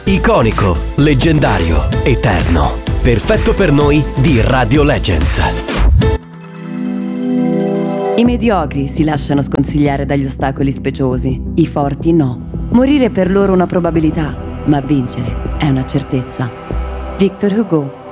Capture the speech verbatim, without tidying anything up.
Iconico, leggendario, eterno. Perfetto per noi di Radio Legends. I mediocri si lasciano sconsigliare dagli ostacoli speciosi, i forti no. Morire per loro è una probabilità, ma vincere è una certezza. Victor Hugo.